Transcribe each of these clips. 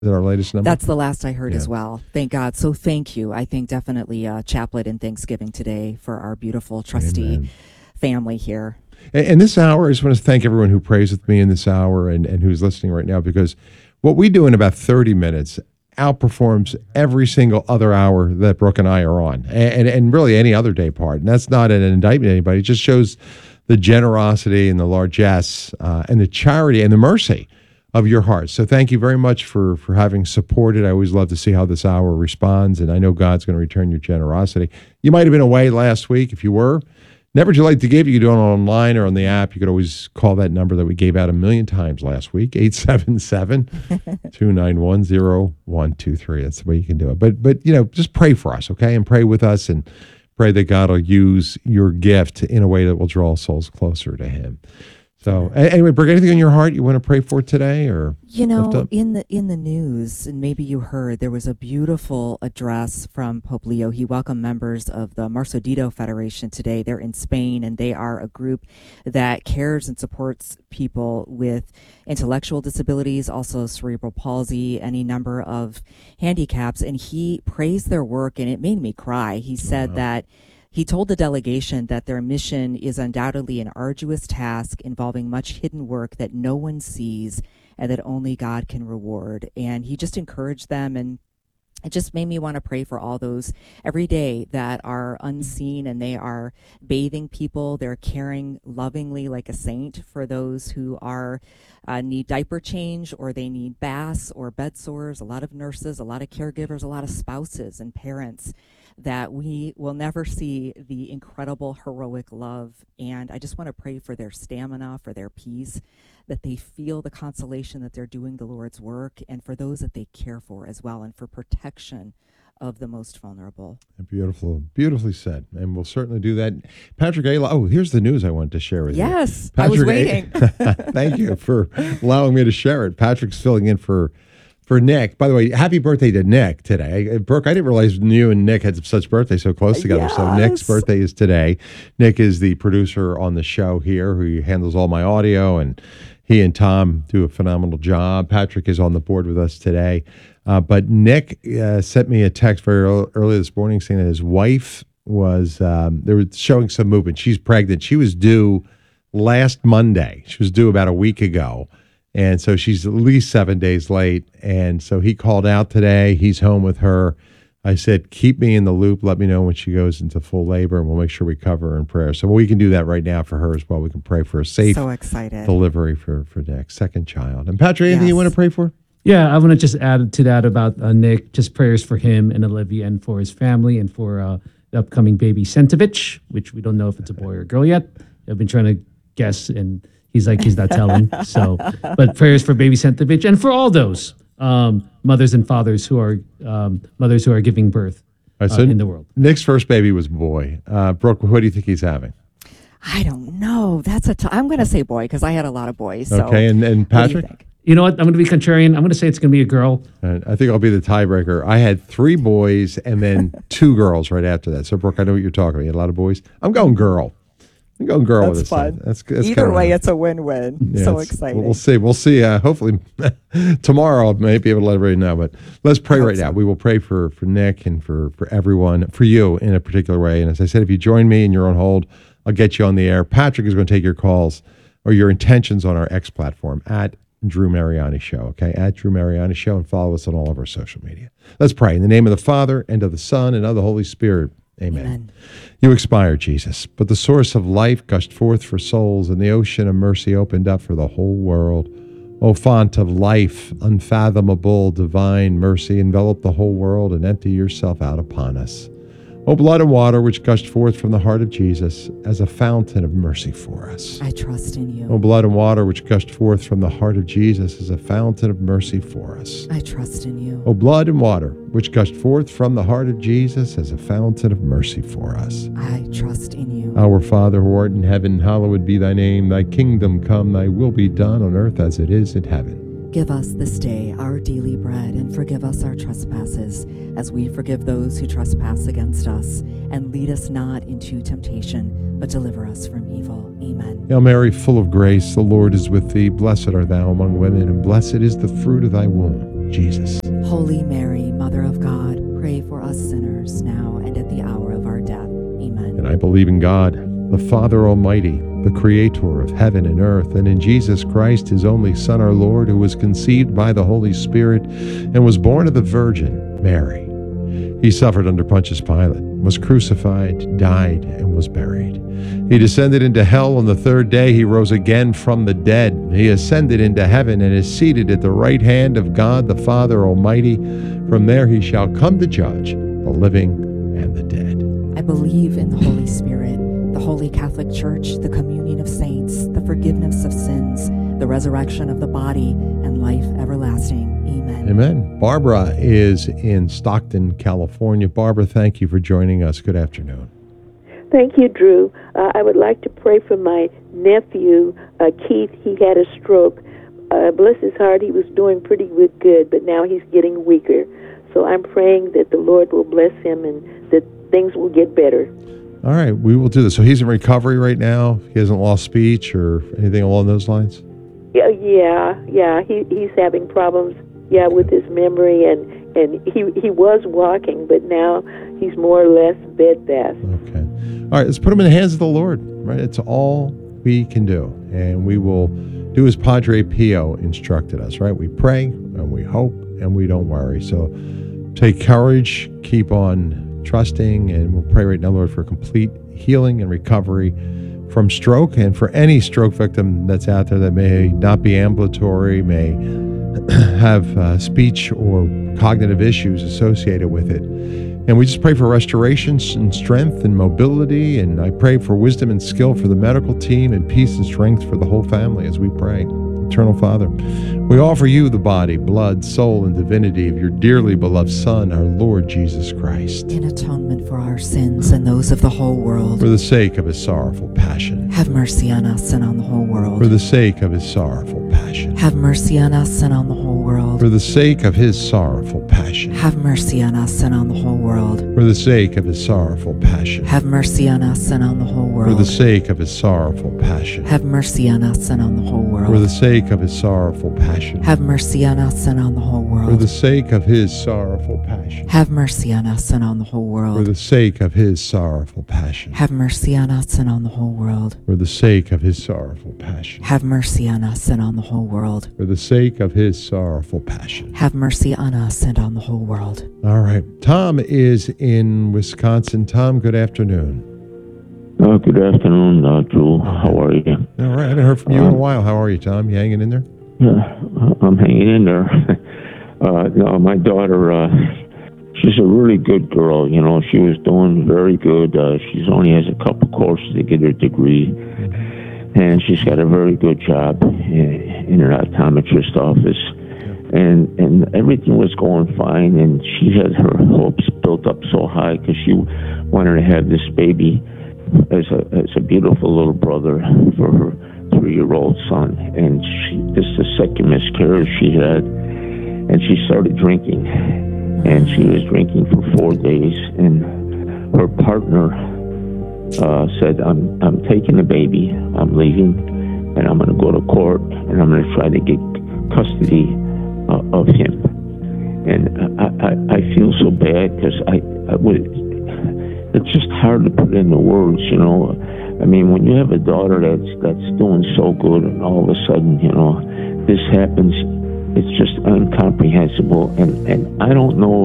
Is that our latest number? That's the last I heard Yeah. as well. Thank God. So thank you. I think definitely a chaplet and Thanksgiving today for our beautiful trustee Amen. family here. And this hour, I just want to thank everyone who prays with me in this hour and who's listening right now, because what we do in about 30 minutes outperforms every single other hour that Brooke and I are on, and really any other day part. And that's not an indictment of anybody. It just shows the generosity and the largesse and the charity and the mercy of your heart. So thank you very much for having supported. I always love to see how this hour responds, and I know God's going to return your generosity. You might have been away last week. If you were, never too late to give. You can do it online or on the app. You could always call that number that we gave out 1,000,000 times last week, 877-291-0123. That's the way you can do it. But just pray for us, okay? And pray with us, and pray that God will use your gift in a way that will draw souls closer to him. So anyway, Brooke, anything on your heart you want to pray for today, or lift up? In the news, and maybe you heard, there was a beautiful address from Pope Leo. He welcomed members of the Marsodito Federation today. They're in Spain, and they are a group that cares and supports people with intellectual disabilities, also cerebral palsy, any number of handicaps. And he praised their work, and it made me cry. He said that he told the delegation that their mission is undoubtedly an arduous task involving much hidden work that no one sees and that only God can reward. And he just encouraged them, and it just made me want to pray for all those every day that are unseen, and they are bathing people. They're caring lovingly like a saint for those who are need diaper change, or they need baths or bed sores. A lot of nurses, a lot of caregivers, a lot of spouses and parents that we will never see the incredible heroic love. And I just want to pray for their stamina, for their peace, that they feel the consolation that they're doing the Lord's work, and for those that they care for as well, and for protection of the most vulnerable. Beautiful, beautifully said. And we'll certainly do that. Patrick Ayla, here's the news I wanted to share with you. Yes, Patrick I was waiting. Thank you for allowing me to share it. Patrick's filling in for Nick. By the way, happy birthday to Nick today. Brooke, I didn't realize you and Nick had such birthdays so close together. Yes. So Nick's birthday is today. Nick is the producer on the show here, who handles all my audio, and he and Tom do a phenomenal job. Patrick is on the board with us today. But Nick sent me a text very early this morning saying that his wife was, they were showing some movement. She's pregnant. She was due last Monday. She was due about a week ago. And so she's at least 7 days late. And so he called out today. He's home with her. I said, keep me in the loop. Let me know when she goes into full labor, and we'll make sure we cover her in prayer. So we can do that right now for her as well. We can pray for a safe delivery for Nick's second child. And Patrick, anything you want to pray for? Yeah, I want to just add to that about Nick, just prayers for him and Olivia, and for his family, and for the upcoming baby Sentovich, which we don't know if it's a boy or a girl yet. I've been trying to guess, and he's not telling. So, but prayers for baby Sentovich, and for all those mothers and fathers who are giving birth in the world. Nick's first baby was a boy. Brooke, what do you think he's having? I don't know. I'm going to say boy, because I had a lot of boys. So okay, and Patrick? You know what? I'm going to be contrarian. I'm going to say it's going to be a girl. I think I'll be the tiebreaker. I had 3 boys and then 2 girls right after that. So, Brooke, I know what you're talking about. You had a lot of boys. I'm going girl. I'm going girl with this. Fun. That's Either way, it's a win-win. Yeah, so exciting. We'll see. We'll see. Hopefully tomorrow I may be able to let everybody know. But let's pray right now. We will pray for Nick and for everyone, for you in a particular way. And as I said, if you join me and you're on hold, I'll get you on the air. Patrick is going to take your calls or your intentions on our X platform at Drew Mariani Show, okay? At Drew Mariani Show, and follow us on all of our social media. Let's pray. In the name of the Father, and of the Son, and of the Holy Spirit. Amen. You expired, Jesus, but the source of life gushed forth for souls, and the ocean of mercy opened up for the whole world. O font of life, unfathomable, divine mercy, envelop the whole world and empty yourself out upon us. O blood and water which gushed forth from the heart of Jesus as a fountain of mercy for us. I trust in you. O blood and water which gushed forth from the heart of Jesus as a fountain of mercy for us. I trust in you. O blood and water which gushed forth from the heart of Jesus as a fountain of mercy for us. I trust in you. Our Father who art in heaven, hallowed be thy name. Thy kingdom come, thy will be done on earth as it is in heaven. Give us this day our daily bread, and forgive us our trespasses, as we forgive those who trespass against us. And lead us not into temptation, but deliver us from evil. Amen. Hail Mary, full of grace, the Lord is with thee. Blessed art thou among women, and blessed is the fruit of thy womb. Jesus. Holy Mary, Mother of God, pray for us sinners now and at the hour of our death. Amen. And I believe in God, the Father Almighty, the Creator of heaven and earth, and in Jesus Christ, his only Son, our Lord, who was conceived by the Holy Spirit and was born of the Virgin Mary. He suffered under Pontius Pilate, was crucified, died, and was buried. He descended into hell. On the third day he rose again from the dead. He ascended into heaven and is seated at the right hand of God the Father Almighty. From there he shall come to judge the living and the dead. I believe in the Holy Spirit, the Holy Catholic Church, the communion of saints, the forgiveness of sins, the resurrection of the body, and life everlasting. Amen. Amen. Barbara is in Stockton, California. Barbara, thank you for joining us. Good afternoon. Thank you, Drew. I would like to pray for my nephew, Keith. He had a stroke. Bless his heart, he was doing pretty good, but now he's getting weaker. So I'm praying that the Lord will bless him and that things will get better. All right, we will do this. So he's in recovery right now? He hasn't lost speech or anything along those lines? Yeah. He's having problems, with his memory, and he was walking, but now he's more or less bedbound. Okay. All right, let's put him in the hands of the Lord, right? It's all we can do, and we will do as Padre Pio instructed us, right? We pray, and we hope, and we don't worry. So take courage, keep on trusting, and we'll pray right now, Lord, for complete healing and recovery from stroke, and for any stroke victim that's out there that may not be ambulatory, may have speech or cognitive issues associated with it. And we just pray for restoration and strength and mobility, and I pray for wisdom and skill for the medical team and peace and strength for the whole family as we pray. Eternal Father, we offer you the body, blood, soul, and divinity of your dearly beloved Son, our Lord Jesus Christ, In atonement for our sins and those of the whole world, for the sake of his sorrowful passion. have mercy on us and on the whole world. For the sake of his sorrowful passion. Have mercy on us and on the whole world. For the sake of his sorrowful passion. Have mercy on us and on the whole world. For the sake of his sorrowful passion. Have mercy on us and on the whole For the world. sake of his sorrowful passion. Have mercy on us and on the whole For world. the sake of his sorrowful passion. Have mercy on us and on the whole For the world. sake of his sorrowful passion. Have mercy on us and on the whole For world. the sake of his sorrowful passion. Have mercy on us and on the whole world. For the sake of his sorrowful passion. Have mercy on us and on the whole world. For the sake of his sorrowful passion. Have mercy on us and on the whole world. All right. Tom is in Wisconsin. Tom, good afternoon. Good afternoon, Drew. How are you? All right. I haven't heard from you in a while. How are you, Tom? You hanging in there? Yeah, I'm hanging in there. No, my daughter, she's a really good girl. You know, she was doing very good. She's only has a couple courses to get her degree, and she's got a very good job in an optometrist office. And everything was going fine, and she had her hopes built up so high because she wanted to have this baby as a beautiful little brother for her 3-year-old son. And this is the second miscarriage she had, and she started drinking, and she was drinking for 4 days, and her partner said, I'm taking the baby, I'm leaving, and I'm going to go to court, and I'm going to try to get custody of him. And I feel so bad because it's just hard to put into words, you know. I mean, when you have a daughter that's doing so good, and all of a sudden, you know, this happens, it's just incomprehensible. And I don't know.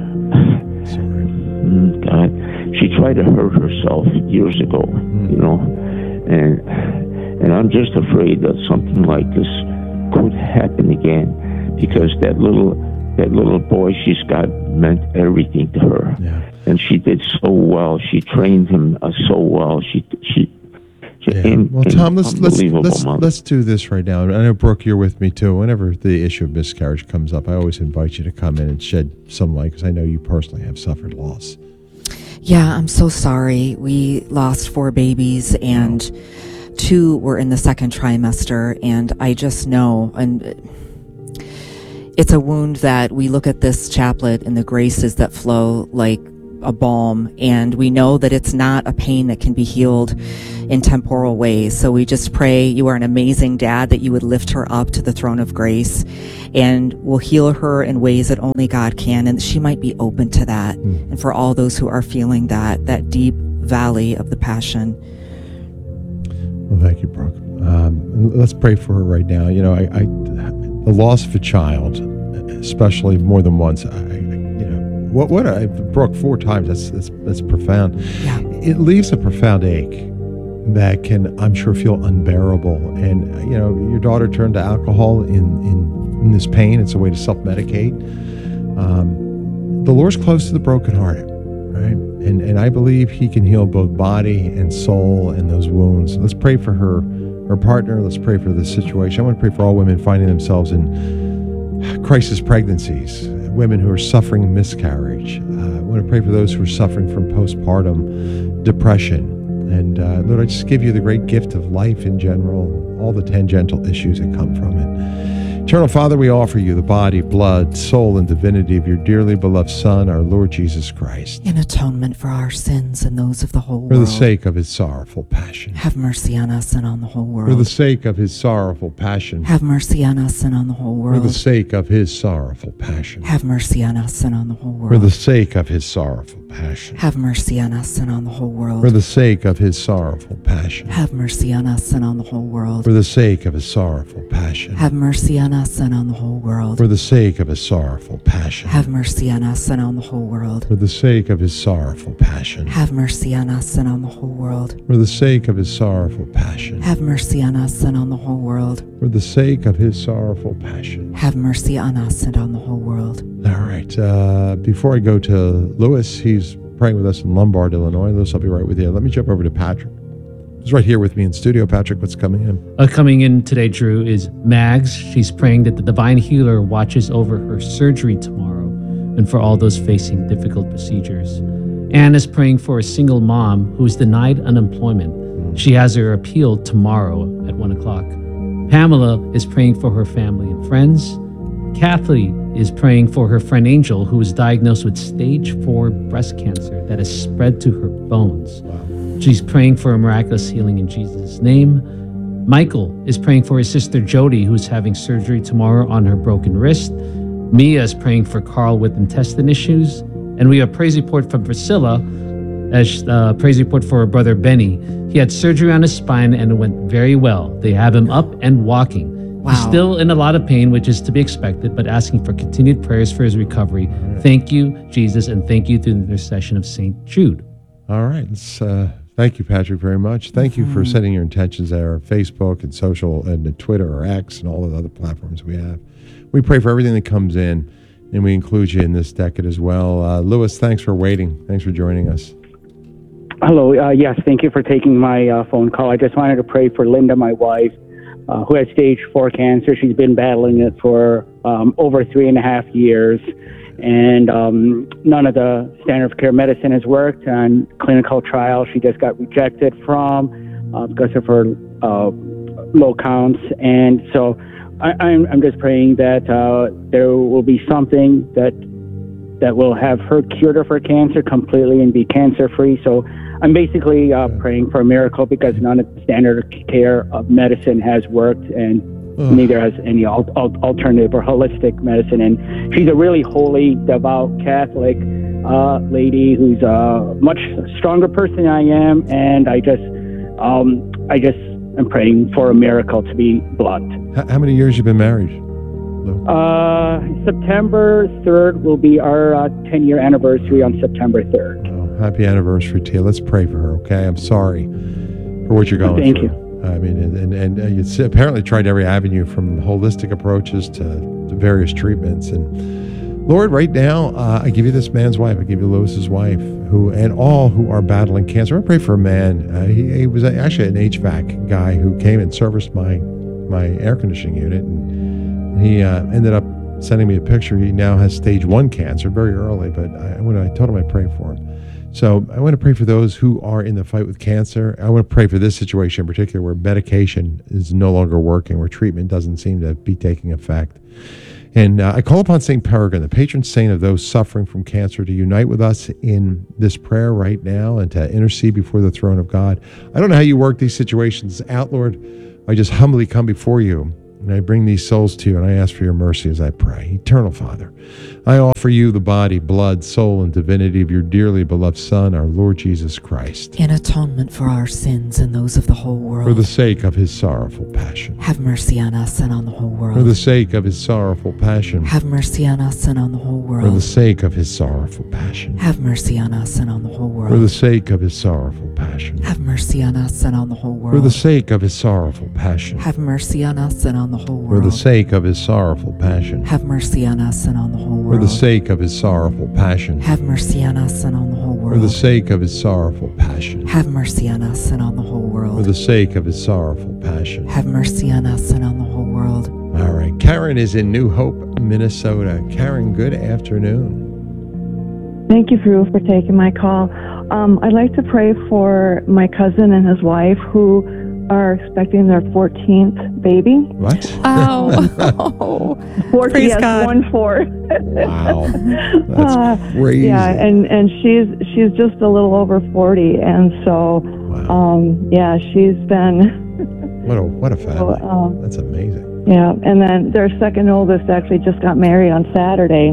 God, she tried to hurt herself years ago, you know, and I'm just afraid that something like this could happen again, because that little boy she's got meant everything to her. Yeah. And she did so well. She trained him so well. Well, Tom, unbelievable mother. let's do this right now. I know, Brooke, you're with me too. Whenever the issue of miscarriage comes up, I always invite you to come in and shed some light, because I know you personally have suffered loss. Yeah, I'm so sorry. We lost 4 babies, and 2 were in the second trimester, and I just know, and it's a wound that we look at this chaplet and the graces that flow like a balm, and we know that it's not a pain that can be healed in temporal ways. So we just pray, you are an amazing dad, that you would lift her up to the throne of grace and will heal her in ways that only God can, and that she might be open to that. And for all those who are feeling that deep valley of the passion. Well, thank you, Brooke. Let's pray for her right now. The loss of a child, especially more than once. Brooke, 4 times. That's profound. Yeah. It leaves a profound ache that can, I'm sure, feel unbearable. And your daughter turned to alcohol in this pain. It's a way to self-medicate. The Lord's close to the brokenhearted, right? And I believe He can heal both body and soul and those wounds. Let's pray for her partner. Let's pray for this situation. I want to pray for all women finding themselves in crisis pregnancies, women who are suffering miscarriage. I want to pray for those who are suffering from postpartum depression. And Lord, I just give you the great gift of life in general, all the tangential issues that come from it. Eternal Father, we offer you the body, blood, soul, and divinity of your dearly beloved Son, our Lord Jesus Christ. In atonement for our sins and those of the whole For world. the sake of his sorrowful passion. Have mercy on us and on the whole world. For the sake of his sorrowful passion. Have mercy on us and on the whole For world. the sake of his sorrowful passion. Have mercy on us and on the whole world. For the sake of his sorrowful passion. Have mercy on us and on the whole world. For the sake of his sorrowful passion. Have mercy on us and on the whole world. For the sake of his sorrowful passion. Have mercy on us and on the whole world. For the sake of his sorrowful passion. Have mercy on us and on the whole world. For the sake of his sorrowful passion. Have mercy on us and on the whole world. For the sake of his sorrowful passion. Have mercy on us and on the whole world. For the sake of his sorrowful passion. Have mercy on us and on the whole world. All right. Before I go to Lewis, he's praying with us in Lombard, Illinois. Lewis, I'll be right with you. Let me jump over to Patrick. He's right here with me in studio. Patrick, what's coming in? Coming in today, Drew, is Mags. She's praying that the divine healer watches over her surgery tomorrow and for all those facing difficult procedures. Anne is praying for a single mom who is denied unemployment. She has her appeal tomorrow at 1 o'clock. Pamela is praying for her family and friends. Kathy is praying for her friend Angel, who was diagnosed with stage 4 breast cancer that has spread to her bones. She's praying for a miraculous healing in Jesus' name. Michael is praying for his sister Jody, who's having surgery tomorrow on her broken wrist. Mia is praying for Carl with intestine issues. And we have a praise report from Priscilla, as praise report for her brother Benny. He had surgery on his spine and it went very well. They have him up and walking. Wow. He's still in a lot of pain, which is to be expected, but asking for continued prayers for his recovery. Thank you, Jesus, and thank you through the intercession of St. Jude. All right. Thank you, Patrick, very much. Thank you for setting your intentions there on Facebook and social and Twitter or X and all the other platforms we have. We pray for everything that comes in, and we include you in this decade as well. Lewis, thanks for waiting. Thanks for joining us. Hello. Yes, thank you for taking my phone call. I just wanted to pray for Linda, my wife, who has stage 4 cancer. She's been battling it for over 3.5 years. And none of the standard of care medicine has worked. On clinical trial, she just got rejected from because of her low counts. And so I'm just praying that there will be something that will have her cured of her cancer completely and be cancer-free. So I'm basically praying for a miracle because none of the standard of care of medicine has worked, and neither has any alternative or holistic medicine. And she's a really holy, devout Catholic lady who's a much stronger person than I am. And I just am praying for a miracle, to be blunt. How many years you been married, Lou? September 3rd will be our 10-year anniversary on September 3rd. Oh, happy anniversary to you. Let's pray for her, okay? I'm sorry for what you're going Thank through. you. I mean, and you apparently tried every avenue from holistic approaches to various treatments. And Lord, right now, I give you this man's wife. I give you Lewis's wife, and all who are battling cancer. I pray for a man. He was actually an HVAC guy who came and serviced my air conditioning unit, and he ended up sending me a picture. He now has stage 1 cancer, very early, but when I told him I'd pray for him. So I want to pray for those who are in the fight with cancer. I want to pray for this situation in particular where medication is no longer working, where treatment doesn't seem to be taking effect. And I call upon St. Peregrine, the patron saint of those suffering from cancer, to unite with us in this prayer right now and to intercede before the throne of God. I don't know how you work these situations out, Lord. I just humbly come before you, and I bring these souls to you, and I ask for your mercy as I pray. Eternal Father, I offer you the body, blood, soul, and divinity of your dearly beloved Son, our Lord Jesus Christ, In atonement for our sins and those of the whole world. for the sake of his sorrowful passion. Have mercy on us and on the whole world. For the sake of his sorrowful passion. Have mercy on us and on the whole For the world. sake of his sorrowful passion. Have mercy on us and on the whole For the world. sake of his sorrowful passion. Have mercy on us and on the whole For the world. sake of his sorrowful passion. Have mercy on us and on the whole For the world. sake of his sorrowful passion. Have mercy on us and on the whole For the world. sake of his sorrowful passion. Have mercy on us and on the whole For the world. sake of his sorrowful passion. Have mercy on us and on the whole For world. the sake of his sorrowful passion. Have mercy on us and on the whole world. All right. Karen is in New Hope, Minnesota. Karen, good afternoon. Thank you, Drew, for taking my call. I'd like to pray for my cousin and his wife who are expecting their 14th baby. What? Oh, 14, Praise yes, God. 1-4. Wow. That's crazy. Yeah, and she's just a little over 40, and so Wow. yeah, she's been What a family. so, That's amazing. yeah. And then their second oldest actually just got married on Saturday,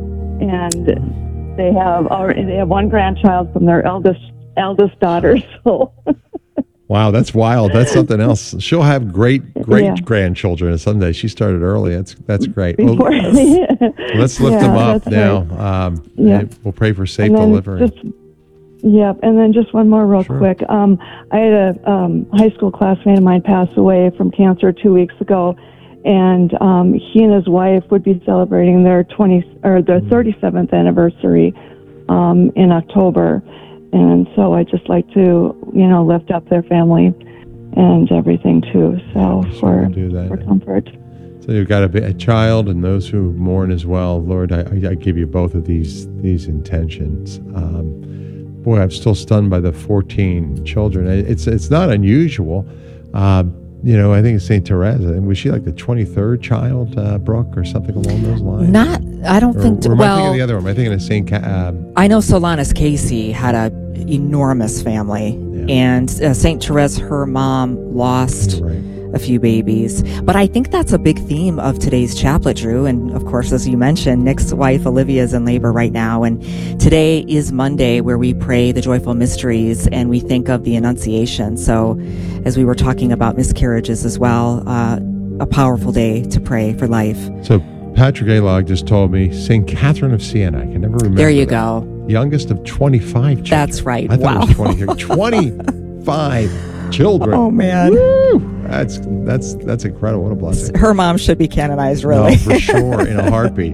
and they have one grandchild from their eldest daughter. So. Wow, that's wild. That's something else. She'll have great Yeah. grandchildren someday. She started early. That's great. Well, Before, let's lift them up that's now. right. Yeah. And we'll pray for safe And then delivery. And then just one more real Sure. quick. I had a high school classmate of mine pass away from cancer 2 weeks ago, and he and his wife would be celebrating their 37th anniversary in October. And so I'd just like to, lift up their family and everything too. So We'll do that. for comfort. So you've got a child and those who mourn as well. Lord, I give you both of these intentions. Boy, I'm still stunned by the 14 children. It's not unusual. I think it's St. Teresa. Was she like the 23rd child, Brooke, or something along those lines? I don't think. Or am I thinking of the Well, other one? Am I thinking of St. I know Solanus Casey had a enormous family, Yeah. and Saint Therese, her mom, lost You're right. a few babies. But I think that's a big theme of today's chaplet, Drew. And of course, as you mentioned, Nick's wife Olivia is in labor right now, and today is Monday, where we pray the joyful mysteries and we think of the Annunciation. So, as we were talking about miscarriages as well, a powerful day to pray for life. So Patrick Alog just told me St. Catherine of Siena. I can never remember. There you that. go. Youngest of 25 children. That's right. I thought Wow. it was 20 here. 25 children. Oh man, Woo! That's incredible. What a blessing. her mom should be canonized, really. No, for sure, in a heartbeat.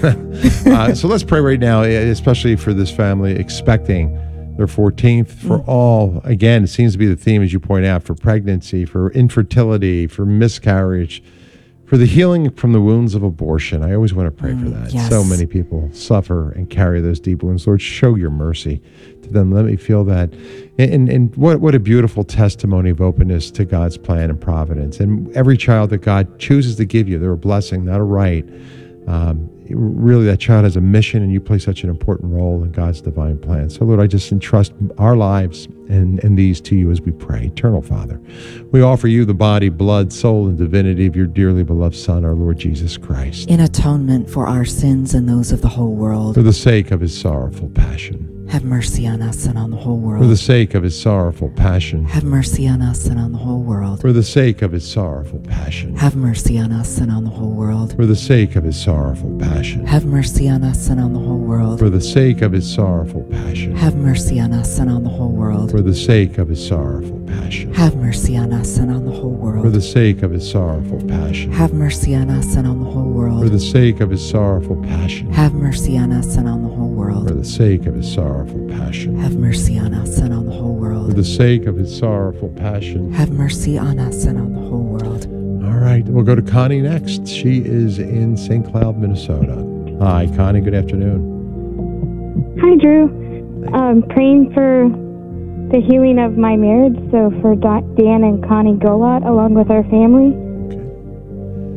So let's pray right now, especially for this family expecting their 14th, for all, again, it seems to be the theme, as you point out, for pregnancy, for infertility, for miscarriage, for the healing from the wounds of abortion. I always want to pray for that. yes. So many people suffer and carry those deep wounds. Lord, show your mercy to them. Let me feel that. And what a beautiful testimony of openness to God's plan and providence. And every child that God chooses to give you, they're a blessing, not a right. Really, that child has a mission, and you play such an important role in God's divine plan. So, Lord, I just entrust our lives and these to you as we pray. Eternal Father, we offer you the body, blood, soul, and divinity of your dearly beloved Son, our Lord Jesus Christ, In atonement for our sins and those of the whole world, for the sake of his sorrowful passion. have mercy on us and on the whole For the world. sake of his sorrowful passion. Have mercy on us and on the whole world. For the sake of his sorrowful passion. Have mercy on us and on the whole world. For the sake of his sorrowful passion. Have mercy on us and on the whole world. For the sake of his sorrowful passion. Have mercy on us and on the whole world. For the sake of his sorrowful passion. Have mercy on us and on the whole For world. the sake of his sorrowful passion. Have mercy on us and on the whole For world. the sake of his sorrowful passion. Have mercy on us and on the whole For world. the sake of his sorrowful passion. Have mercy on us and on the whole For world. the sake of his sorrowful passion. Have mercy on us and on the whole world. All right, we'll go to Connie next. She is in St. Cloud, Minnesota. Hi, Connie. Good afternoon. Hi, Drew. Praying for the healing of my marriage, so for Dan and Connie Golot, along with our family.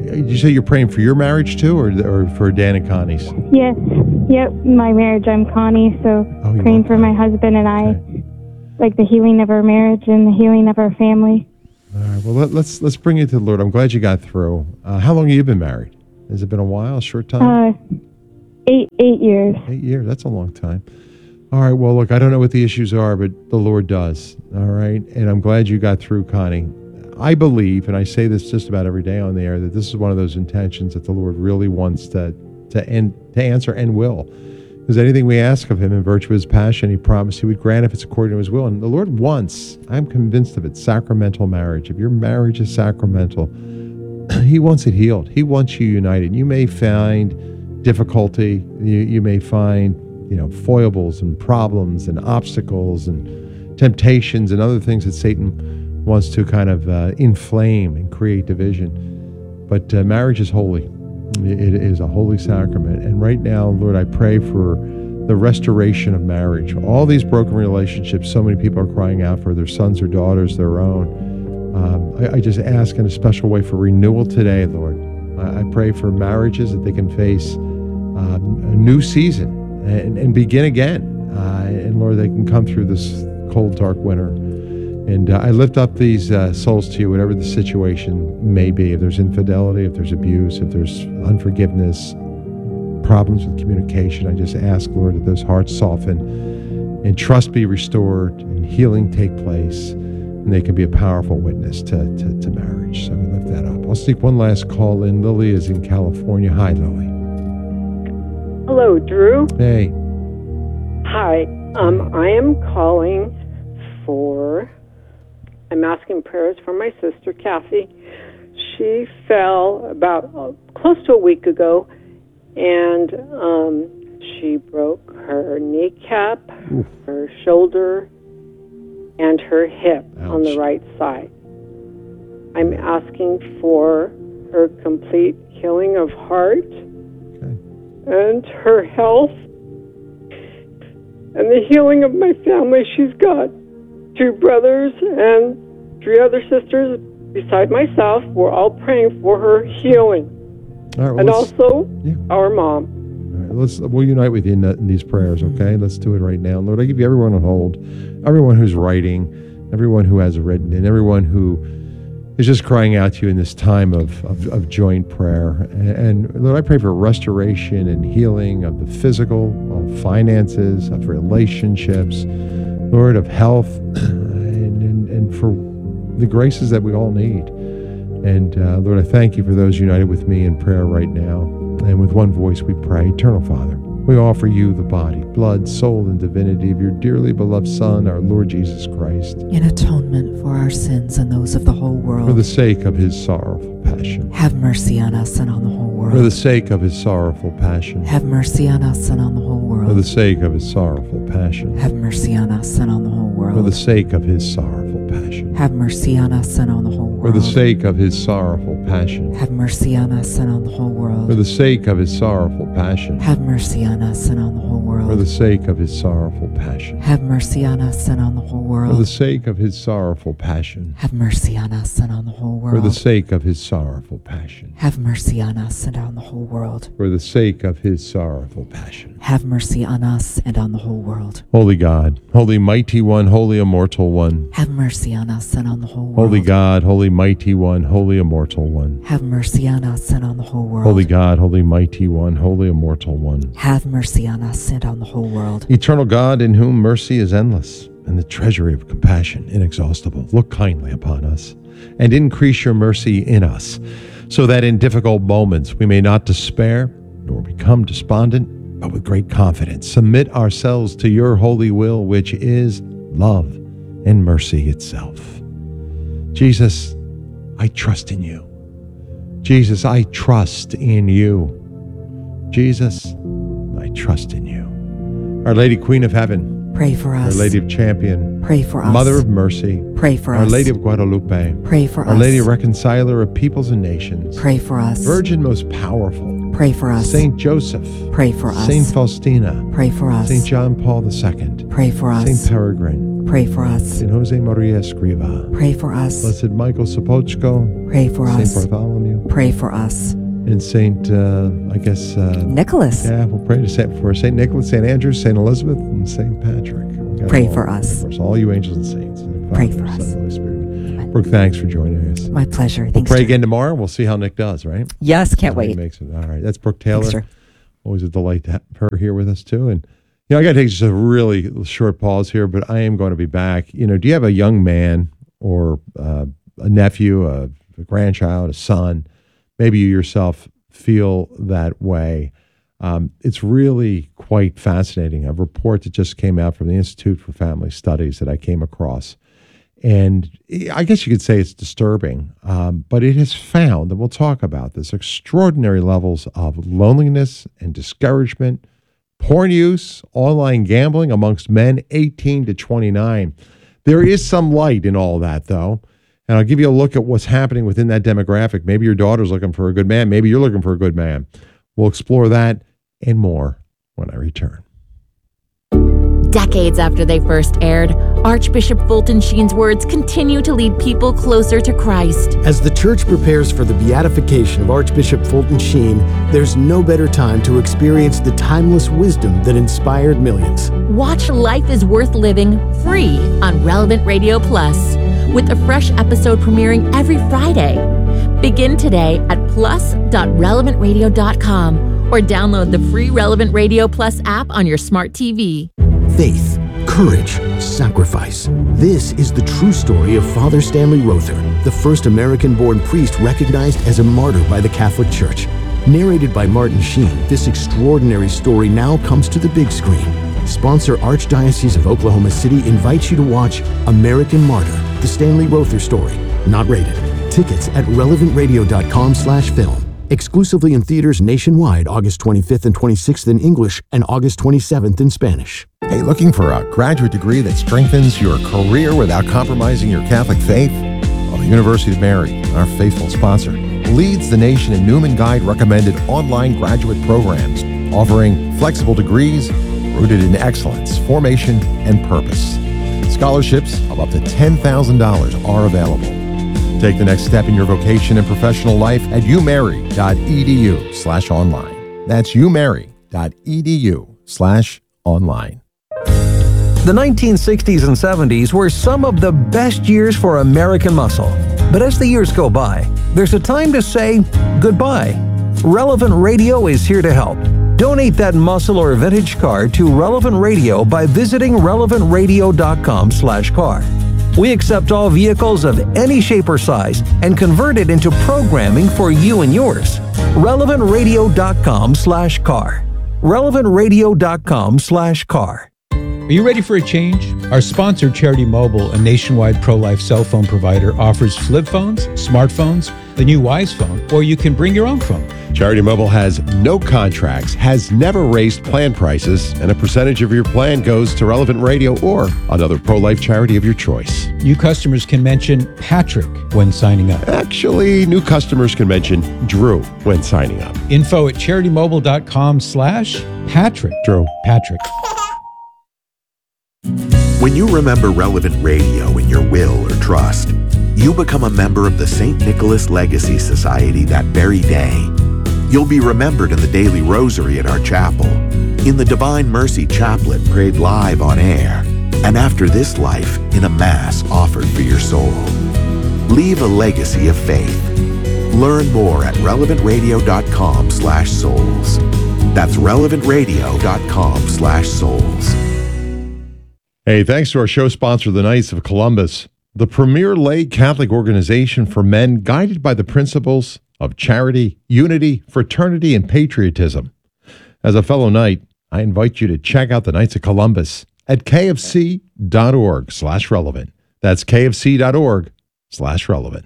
Did you say you're praying for your marriage too, or for Dan and Connie's? Yes. Yep. My marriage. I'm Connie, so Oh, you praying are for my husband and I, Okay. like the healing of our marriage and the healing of our family. All right. Well, let's bring it to the Lord. I'm glad you got through. How long have you been married? Has it been a while? A short time? 8 years. 8 years. That's a long time. All right. Well, look, I don't know what the issues are, but the Lord does. All right. And I'm glad you got through, Connie. I believe, and I say this just about every day on the air, that this is one of those intentions that the Lord really wants to answer and will. Because anything we ask of him in virtue of his passion, he promised he would grant if it's according to his will. And the Lord wants, I'm convinced of it, sacramental marriage. If your marriage is sacramental, he wants it healed. He wants you united. You may find difficulty. You may find, foibles and problems and obstacles and temptations and other things that Satan wants to kind of inflame and create division. But marriage is holy. It is a holy sacrament. And right now, Lord, I pray for the restoration of marriage. All these broken relationships, so many people are crying out for their sons or daughters, their own. I just ask in a special way for renewal today, Lord. I pray for marriages that they can face a new season and begin again. And Lord, they can come through this cold, dark winter. And I lift up these souls to you, whatever the situation may be. If there's infidelity, if there's abuse, if there's unforgiveness, problems with communication, I just ask, Lord, that those hearts soften and trust be restored and healing take place, and they can be a powerful witness to marriage. So we lift that up. I'll sneak one last call in. Lily is in California. Hi, Lily. Hello, Drew. Hey. Hi. I am calling I'm asking prayers for my sister, Kathy. She fell about close to a week ago, and she broke her kneecap, her shoulder, and her hip on the right side. I'm asking for her complete healing of heart and her health and the healing of my family. She's got 2 brothers and 3 other sisters beside myself. We're all praying for her healing. All right, well, and also our mom. All right, we'll unite with you in these prayers, okay? Let's do it right now. Lord, I give you everyone on hold, everyone who's writing, everyone who has written, and everyone who is just crying out to you in this time of joint prayer. And Lord, I pray for restoration and healing of the physical, of finances, of relationships, Lord, of health, and for the graces that we all need. And Lord, I thank you for those united with me in prayer right now. And with one voice we pray, Eternal Father, we offer you the body, blood, soul, and divinity of your dearly beloved Son, our Lord Jesus Christ, in atonement for our sins and those of the whole world. For the sake of his sorrowful passion. Have mercy on us and on the whole world. For the sake of his sorrowful passion. Have mercy on us and on the whole world. For the sake of his sorrowful passion. Have mercy on us and on the whole world. For the sake of his sorrowful passion. Have mercy on us and on the whole world. For the sake of his sorrowful passion. Have mercy on us and on the whole world. For the sake of his sorrowful passion. Have mercy on us and on the whole world. For the sake of his sorrowful passion. Have mercy on us and on the whole world. For the sake of his sorrowful passion. Have mercy on us and on the whole world. For the sake of his sorrowful passion. Have mercy on us and on the whole world. For the sake of his sorrowful passion. Have mercy on us and on the whole world. Holy God, holy mighty one, holy immortal one. Have mercy on us and on the whole world. Holy God, holy mighty one, holy immortal one. Have mercy on us and on the whole world. Holy God, holy mighty one, holy immortal one. Have mercy on us and on the whole world. Eternal God, in whom mercy is endless, and the treasury of compassion inexhaustible, look kindly upon us, and increase your mercy in us, so that in difficult moments we may not despair, nor become despondent, but with great confidence submit ourselves to your holy will, which is love and mercy itself. Jesus, I trust in you. Jesus, I trust in you. Jesus, I trust in you. Our Lady, Queen of Heaven, pray for us. Our Lady of Champion, pray for us. Mother of Mercy, pray for Our us. Lady of Guadalupe, pray for us. Our Lady Reconciler of peoples and nations, pray for us. Virgin most powerful, Pray for us. Saint Joseph. Pray for us. Saint Faustina. Pray for us. Saint John Paul II. Pray for us. Saint Peregrine. Pray for us. Saint Jose Maria Escriva. Pray for us. Blessed Michael Sopochko. Pray for us. Saint Bartholomew. Pray for us. And Saint, Nicholas. Yeah, we'll pray to Saint Nicholas, Saint Andrew, Saint Elizabeth, and Saint Patrick. Pray for us. All you angels and saints. Pray for us. Holy Spirit. Brooke, thanks for joining us. My pleasure. We'll Thanks. pray again tomorrow. We'll see how Nick does, right? Yes, can't How he wait. makes it. All right. That's Brooke Taylor. Thanks, Drew. Always a delight to have her here with us, too. And, I got to take just a really short pause here, but I am going to be back. Do you have a young man or a nephew, a grandchild, a son? Maybe you yourself feel that way. It's really quite fascinating. A report that just came out from the Institute for Family Studies that I came across. And I guess you could say it's disturbing, but it has found, and we'll talk about this, extraordinary levels of loneliness and discouragement, porn use, online gambling amongst men 18 to 29. There is some light in all that, though. And I'll give you a look at what's happening within that demographic. Maybe your daughter's looking for a good man. Maybe you're looking for a good man. We'll explore that and more when I return. Decades after they first aired, Archbishop Fulton Sheen's words continue to lead people closer to Christ. As the church prepares for the beatification of Archbishop Fulton Sheen, there's no better time to experience the timeless wisdom that inspired millions. Watch Life is Worth Living free on Relevant Radio Plus, with a fresh episode premiering every Friday. Begin today at plus.relevantradio.com or download the free Relevant Radio Plus app on your smart TV. Faith, courage, sacrifice. This is the true story of Father Stanley Rother, the first American-born priest recognized as a martyr by the Catholic Church. Narrated by Martin Sheen, this extraordinary story now comes to the big screen. Sponsor Archdiocese of Oklahoma City invites you to watch American Martyr, the Stanley Rother story. Not rated. Tickets at relevantradio.com/film. Exclusively in theaters nationwide August 25th and 26th in English and August 27th in Spanish. Hey, looking for a graduate degree that strengthens your career without compromising your Catholic faith? Well, the University of Mary, our faithful sponsor, leads the nation in Newman Guide recommended online graduate programs, offering flexible degrees rooted in excellence, formation, and purpose. Scholarships of up to $10,000 are available. Take the next step in your vocation and professional life at umary.edu/online. That's umary.edu/online. The 1960s and 70s were some of the best years for American muscle. But as the years go by, there's a time to say goodbye. Relevant Radio is here to help. Donate that muscle or vintage car to Relevant Radio by visiting relevantradio.com/car. We accept all vehicles of any shape or size and convert it into programming for you and yours. relevantradio.com/car. relevantradio.com/car. Are you ready for a change? Our sponsor, Charity Mobile, a nationwide pro-life cell phone provider, offers flip phones, smartphones, the new Wise phone, or you can bring your own phone. Charity Mobile has no contracts, has never raised plan prices, and a percentage of your plan goes to Relevant Radio or another pro-life charity of your choice. New customers can mention Patrick when signing up. Actually, new customers can mention Drew when signing up. Info at CharityMobile.com/Patrick. Drew. Patrick. When you remember Relevant Radio in your will or trust, you become a member of the St. Nicholas Legacy Society that very day. You'll be remembered in the daily rosary at our chapel, in the Divine Mercy Chaplet prayed live on air, and after this life in a Mass offered for your soul. Leave a legacy of faith. Learn more at relevantradio.com/souls. That's relevantradio.com/souls. Hey, thanks to our show sponsor, the Knights of Columbus, the premier lay Catholic organization for men guided by the principles of charity, unity, fraternity, and patriotism. As a fellow Knight, I invite you to check out the Knights of Columbus at kfc.org/relevant. That's kfc.org/relevant.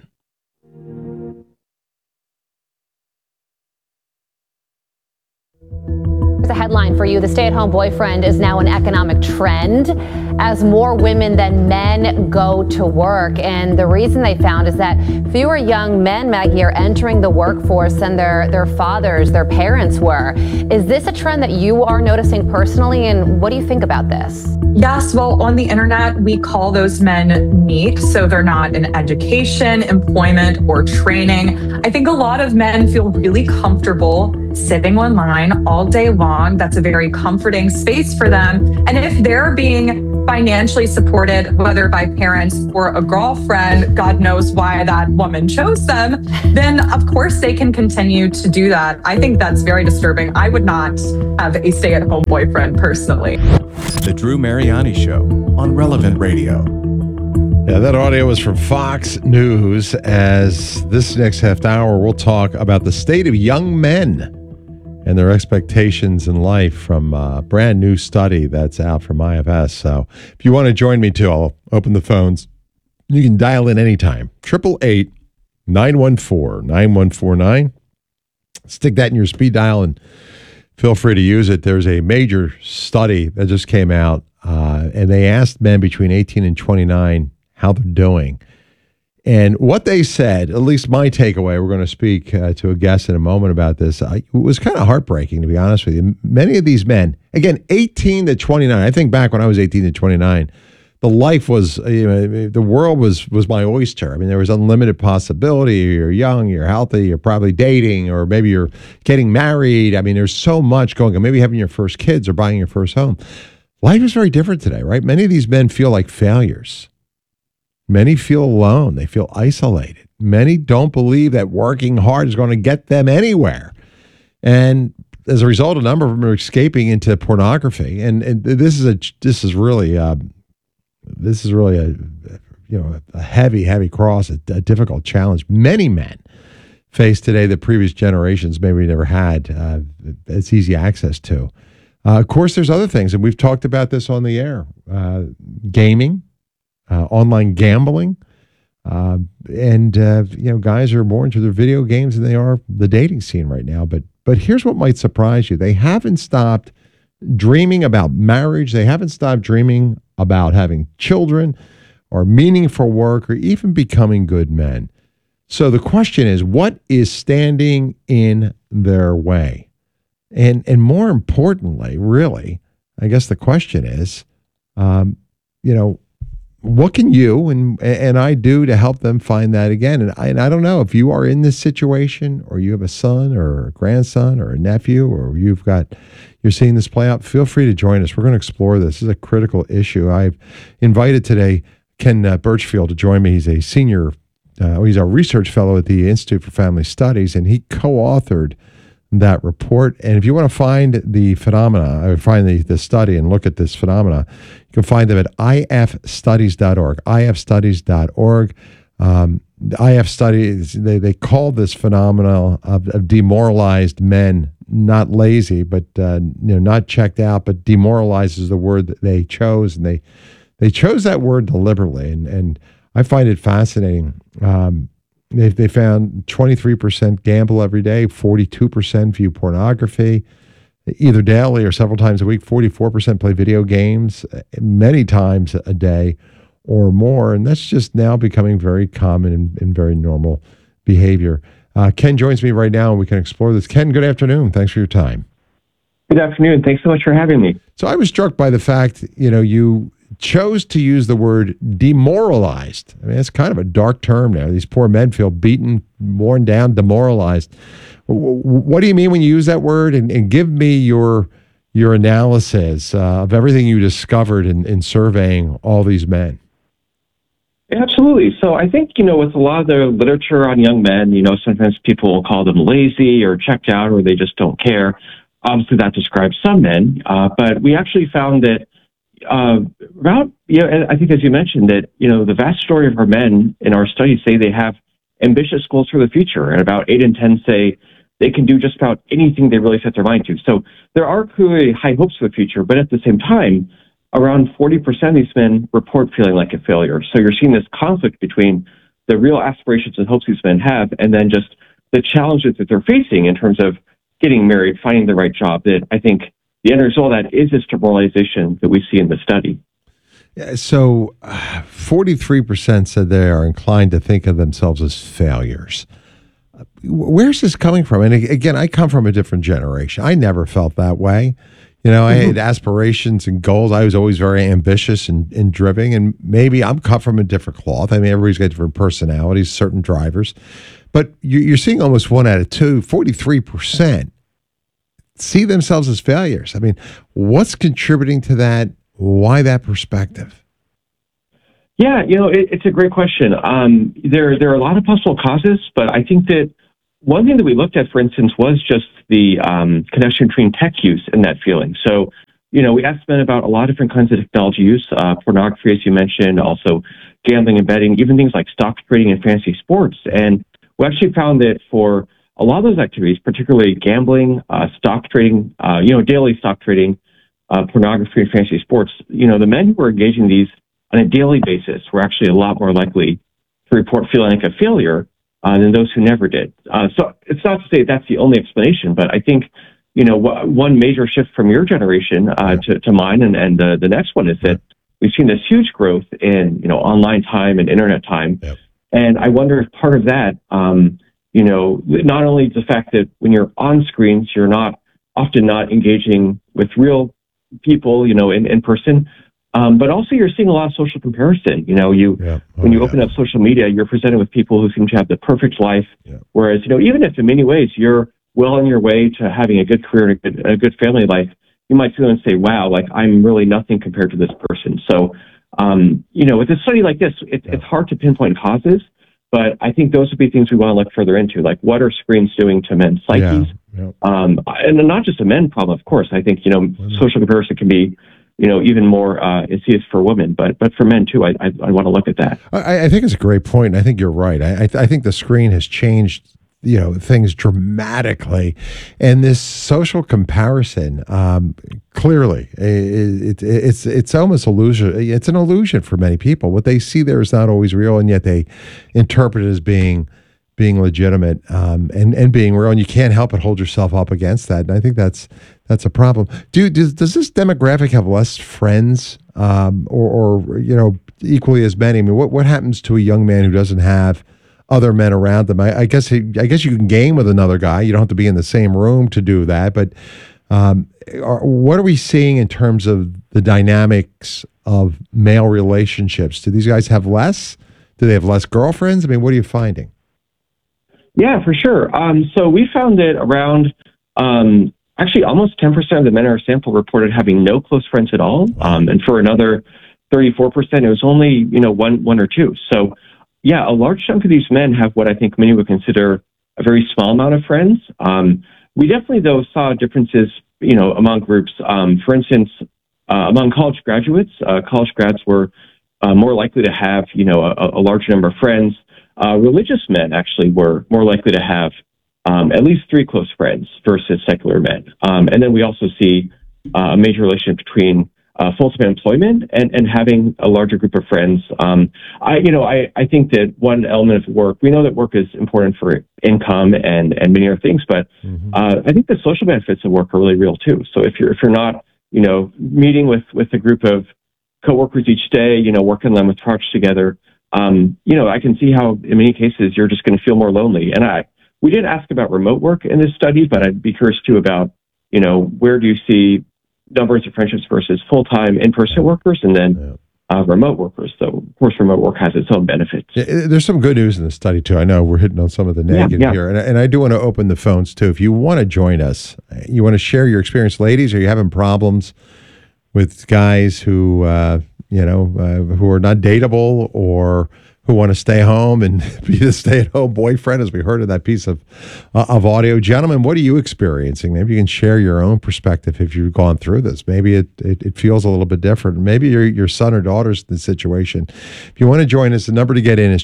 Here's a headline for you. The stay-at-home boyfriend is now an economic trend as more women than men go to work. And the reason they found is that fewer young men, Maggie, are entering the workforce than their fathers, their parents were. Is this a trend that you are noticing personally? And what do you think about this? Yes, well, on the internet, we call those men NEET, so they're not in education, employment, or training. I think a lot of men feel really comfortable sitting online all day long. That's a very comforting space for them. And if they're being financially supported, whether by parents or a girlfriend, God knows why that woman chose them, then of course they can continue to do that. I think that's very disturbing. I would not have a stay-at-home boyfriend personally. The Drew Mariani Show on Relevant Radio. Yeah, that audio was from Fox News. As this next half hour, we'll talk about the state of young men and their expectations in life from a brand new study that's out from IFS. So if you want to join me too, I'll open the phones. You can dial in anytime. 888-914-9149. Stick that in your speed dial and feel free to use it. There's a major study that just came out, and they asked men between 18 and 29 how they're doing. And what they said, at least my takeaway, we're going to speak to a guest in a moment about this, it was kind of heartbreaking, to be honest with you. Many of these men, again, 18 to 29, I think back when I was 18 to 29, the life was, the world was my oyster. I mean, there was unlimited possibility. You're young, you're healthy, you're probably dating, or maybe you're getting married. I mean, there's so much going on. Maybe having your first kids or buying your first home. Life is very different today, right? Many of these men feel like failures. Many feel alone. They feel isolated. Many don't believe that working hard is going to get them anywhere. And as a result, a number of them are escaping into pornography. And this is really a heavy cross, a difficult challenge. Many men face today that previous generations maybe never had as easy access to. Of course, there's other things, and we've talked about this on the air. Gaming. Online gambling, and guys are more into their video games than they are the dating scene right now. But here's what might surprise you: they haven't stopped dreaming about marriage. They haven't stopped dreaming about having children, or meaningful work, or even becoming good men. So the question is, what is standing in their way? And more importantly, really, I guess the question is, what can you and I do to help them find that again? And I don't know if you are in this situation, or you have a son or a grandson or a nephew, or you're seeing this play out. Feel free to join us. We're going to explore this. This is a critical issue. I've invited today Ken Birchfield to join me. He's a senior, he's a research fellow at the Institute for Family Studies, and he co-authored that report. And if you want to find the phenomena, or find the study and look at this phenomena, you can find them at ifstudies.org. ifstudies.org. IF studies, they call this phenomena of demoralized men, not lazy, but not checked out, but demoralized is the word that they chose, and they chose that word deliberately, and I find it fascinating. They found 23% gamble every day, 42% view pornography, either daily or several times a week, 44% play video games many times a day or more, and that's just now becoming very common and very normal behavior. Ken joins me right now, and we can explore this. Ken, good afternoon. Thanks for your time. Good afternoon. Thanks so much for having me. So I was struck by the fact, you chose to use the word demoralized. I mean, it's kind of a dark term now. These poor men feel beaten, worn down, demoralized. What do you mean when you use that word? And give me your analysis of everything you discovered in surveying all these men. Absolutely. So I think, with a lot of the literature on young men, sometimes people will call them lazy or checked out, or they just don't care. Obviously, that describes some men. But we actually found that I think, as you mentioned, that, the vast majority of our men in our studies say they have ambitious goals for the future, and about 8 in 10 say they can do just about anything they really set their mind to. So there are clearly high hopes for the future, but at the same time, around 40% of these men report feeling like a failure. So you're seeing this conflict between the real aspirations and hopes these men have, and then just the challenges that they're facing in terms of getting married, finding the right job, that I think the end result of that is this demoralization that we see in the study. Yeah, so 43% said they are inclined to think of themselves as failures. Where's this coming from? And again, I come from a different generation. I never felt that way. You know, I had aspirations and goals. I was always very ambitious and driven. And maybe I'm cut from a different cloth. I mean, everybody's got different personalities, certain drivers. But you're seeing almost 1 out of 2, 43%, see themselves as failures. I mean, what's contributing to that? Why that perspective? Yeah, it's a great question. There are a lot of possible causes, but I think that one thing that we looked at, for instance, was just the connection between tech use and that feeling. So, we asked men about a lot of different kinds of technology use, pornography, as you mentioned, also gambling and betting, even things like stock trading and fantasy sports. And we actually found that for a lot of those activities, particularly gambling, stock trading, daily stock trading, pornography and fantasy sports, the men who were engaging in these on a daily basis were actually a lot more likely to report feeling like a failure than those who never did. So it's not to say that's the only explanation, but I think, one major shift from your generation to mine and the next one is that we've seen this huge growth in, online time and internet time. Yep. And I wonder if part of that, not only the fact that when you're on screens, you're often not engaging with real people, in person, but also you're seeing a lot of social comparison. When you open up social media, you're presented with people who seem to have the perfect life. Yeah. Whereas, even if in many ways you're well on your way to having a good career and a good family life, you might feel and say, wow, like I'm really nothing compared to this person. So, with a study like this, it's hard to pinpoint causes, but I think those would be things we want to look further into, like what are screens doing to men's psyches? Yeah. And not just a men problem, of course. I think, social comparison can be, even more insidious for women, but for men too, I want to look at that. I think it's a great point. I think you're right. I think the screen has changed, things dramatically, and this social comparison, clearly, it's almost illusion. It's an illusion for many people. What they see there is not always real, and yet they interpret it as being legitimate and being real, and you can't help but hold yourself up against that. And I think that's a problem. Does this demographic have less friends, or equally as many? I mean, what happens to a young man who doesn't have other men around them? I guess you can game with another guy. You don't have to be in the same room to do that. But what are we seeing in terms of the dynamics of male relationships? Do these guys have less? Do they have less girlfriends? I mean, what are you finding? Yeah, for sure. So we found that around, actually almost 10% of the men in our sample reported having no close friends at all. And for another 34%, it was only, one or two. So yeah, a large chunk of these men have what I think many would consider a very small amount of friends. We definitely, though, saw differences, among groups. For instance, among college graduates, college grads were more likely to have, a larger number of friends. Religious men actually were more likely to have at least 3 close friends versus secular men. And then we also see a major relationship between full-time employment and having a larger group of friends. I think that one element of work, we know that work is important for income and many other things, but I think the social benefits of work are really real too. So if you're not, meeting with a group of coworkers each day, working on them with projects together, I can see how in many cases you're just going to feel more lonely. And we did ask about remote work in this study, but I'd be curious too about, where do you see numbers of friendships versus full-time in-person workers and then remote workers. So, of course, remote work has its own benefits. There's some good news in the study, too. I know we're hitting on some of the negative here. And I do want to open the phones, too. If you want to join us, you want to share your experience. Ladies, are you having problems with guys who, who are not dateable or who want to stay home and be the stay-at-home boyfriend, as we heard in that piece of audio? Gentlemen, what are you experiencing? Maybe you can share your own perspective if you've gone through this. Maybe it feels a little bit different. Maybe your son or daughter's in the situation. If you want to join us, the number to get in is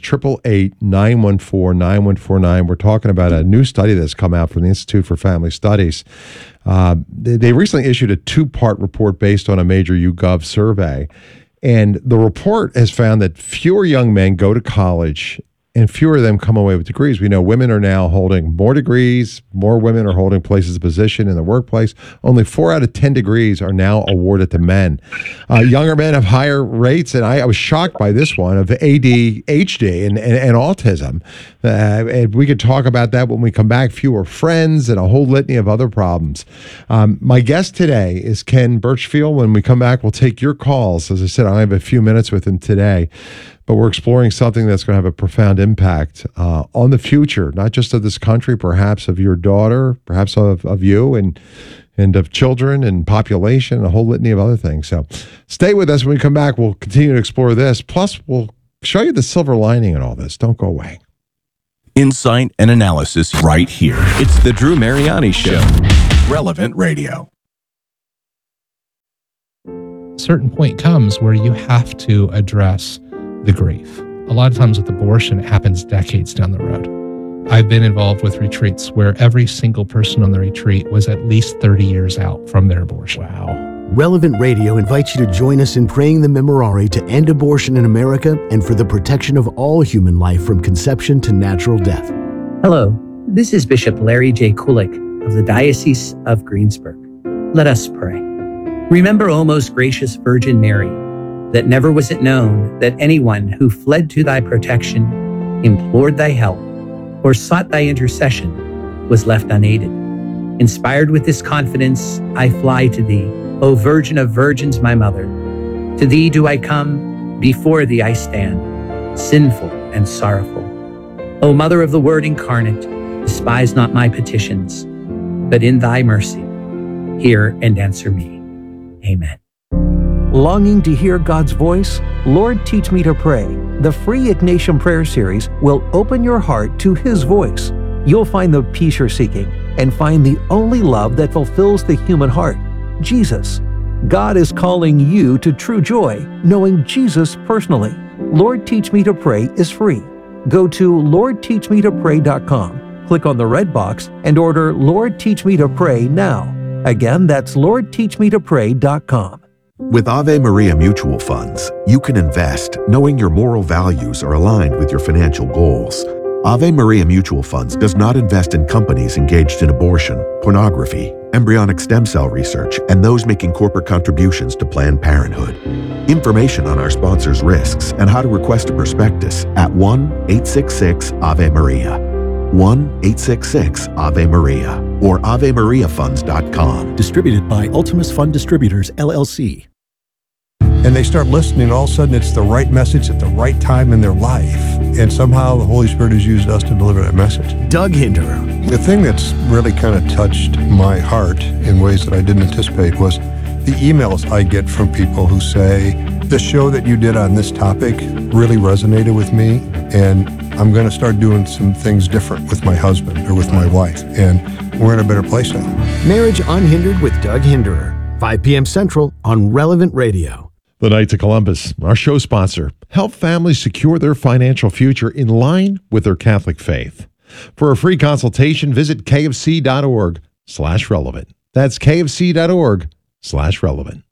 888-914-9149. We're talking about a new study that's come out from the Institute for Family Studies. They recently issued a 2-part report based on a major YouGov survey. And the report has found that fewer young men go to college and fewer of them come away with degrees. We know women are now holding more degrees, more women are holding places of position in the workplace. Only 4 out of 10 degrees are now awarded to men. Younger men have higher rates, and I was shocked by this one, of ADHD and autism. And we could talk about that when we come back. Fewer friends and a whole litany of other problems. My guest today is Ken Birchfield. When we come back, we'll take your calls. As I said, I have a few minutes with him today, but we're exploring something that's going to have a profound impact on the future, not just of this country, perhaps of your daughter, perhaps of you and of children and population and a whole litany of other things. So stay with us. When we come back, we'll continue to explore this. Plus, we'll show you the silver lining in all this. Don't go away. Insight and analysis right here. It's the Drew Mariani Show. Relevant Radio. A certain point comes where you have to address the grief. A lot of times with abortion, it happens decades down the road. I've been involved with retreats where every single person on the retreat was at least 30 years out from their abortion. Wow. Relevant Radio invites you to join us in praying the Memorare to end abortion in America and for the protection of all human life from conception to natural death. Hello, this is Bishop Larry J. Kulik of the Diocese of Greensburg. Let us pray. Remember, O most gracious Virgin Mary, that never was it known that anyone who fled to thy protection, implored thy help, or sought thy intercession was left unaided. Inspired with this confidence, I fly to thee, O Virgin of Virgins, my mother. To thee do I come, before thee I stand, sinful and sorrowful. O Mother of the Word incarnate, despise not my petitions, but in thy mercy, hear and answer me. Amen. Longing to hear God's voice? Lord, Teach Me to Pray. The free Ignatian Prayer Series will open your heart to His voice. You'll find the peace you're seeking and find the only love that fulfills the human heart, Jesus. God is calling you to true joy, knowing Jesus personally. Lord, Teach Me to Pray is free. Go to LordTeachMeToPray.com, click on the red box, and order Lord, Teach Me to Pray now. Again, that's LordTeachMeToPray.com. With Ave Maria Mutual Funds, you can invest knowing your moral values are aligned with your financial goals. Ave Maria Mutual Funds does not invest in companies engaged in abortion, pornography, embryonic stem cell research, and those making corporate contributions to Planned Parenthood. Information on our sponsors' risks and how to request a prospectus at 1-866-AVE-MARIA, 1-866-AVE-MARIA, or AveMariaFunds.com. Distributed by Ultimus Fund Distributors, LLC. And they start listening, all of a sudden it's the right message at the right time in their life. And somehow the Holy Spirit has used us to deliver that message. Doug Hinderer. The thing that's really kind of touched my heart in ways that I didn't anticipate was the emails I get from people who say, the show that you did on this topic really resonated with me, and I'm going to start doing some things different with my husband or with my wife, and we're in a better place now. Marriage Unhindered with Doug Hinderer, 5 p.m. Central on Relevant Radio. The Knights of Columbus, our show sponsor, help families secure their financial future in line with their Catholic faith. For a free consultation, visit kfc.org/relevant. That's kfc.org/relevant.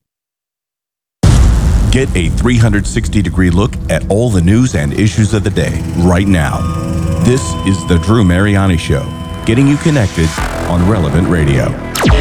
Get a 360-degree look at all the news and issues of the day right now. This is the Drew Mariani Show, getting you connected on Relevant Radio.